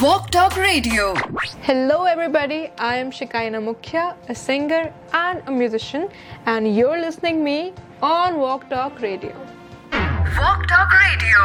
Walk Talk Radio. Hello everybody, I am Shikaina Mukhya, a singer and a musician, and you're listening me on Walk Talk Radio. Walk Talk Radio.